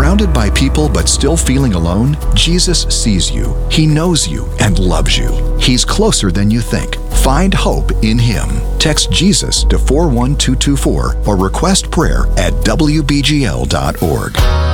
Surrounded by people but still feeling alone? Jesus sees you. He knows you and loves you. He's closer than you think. Find hope in Him. Text Jesus to 41224 or request prayer at wbgl.org.